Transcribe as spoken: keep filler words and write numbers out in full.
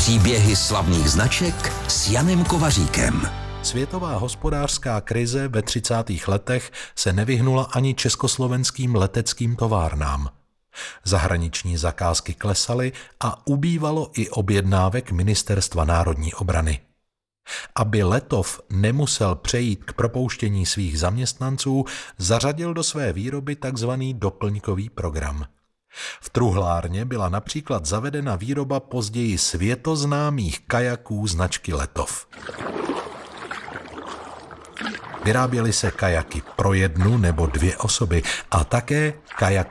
Příběhy slavných značek s Janem Kovaříkem. Světová hospodářská krize ve třicátých letech se nevyhnula ani československým leteckým továrnám. Zahraniční zakázky klesaly a ubývalo i objednávek Ministerstva národní obrany. Aby Letov nemusel přejít k propouštění svých zaměstnanců, zařadil do své výroby tzv. Doplňkový program. V truhlárně byla například zavedena výroba později světoznámých kajaků značky Letov. Vyráběly se kajaky pro jednu nebo dvě osoby a také kajak